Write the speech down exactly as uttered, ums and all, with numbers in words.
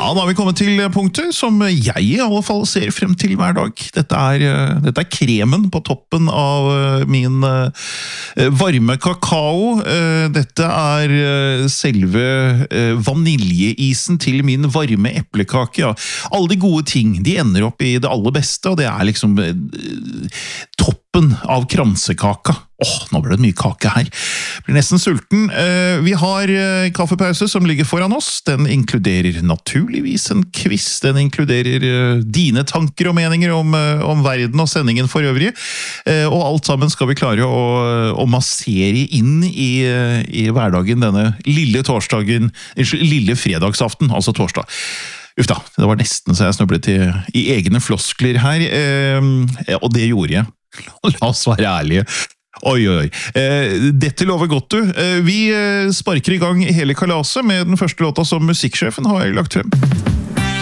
da har vi kommet til punktet som jeg i alle fall ser frem til hver dag. Dette er, dette er kremen på toppen av min varme kakao. Dette er selve vaniljeisen til min varme eplekake. Ja. Alle de gode ting, de ender opp i det aller beste, og det er liksom toppen av kransekaka. Åh, nå ble det mye kake her. Blir nesten sulten. Vi har kaffepause som ligger foran oss. Den inkluderer naturligvis en quiz. Den inkluderer dine tanker og meninger om, om verden og sendingen for øvrig. Og alt sammen skal vi klare å, å massere inn i, i hverdagen denne lille torsdagen, lille fredagsaften, altså torsdag. Uff da, det var nesten så jeg snøblet i, i egne floskler her, og det gjorde jeg. La oss være ærlige. Oi, oi, oi. Dette lover godt, du. Vi sparker i gang hele kalaset med den første låta som musikksjefen har lagt frem.